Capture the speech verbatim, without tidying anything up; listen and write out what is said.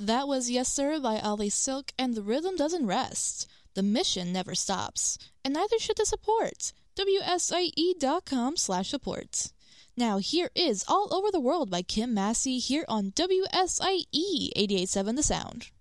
That was Yes Sir by Ali Silk, and the rhythm doesn't rest. The mission never stops, and neither should the support. W S I E dot com slash support. Now here is All Over the World by Kim Massey here on W S I E eighty-eight point seven The Sound.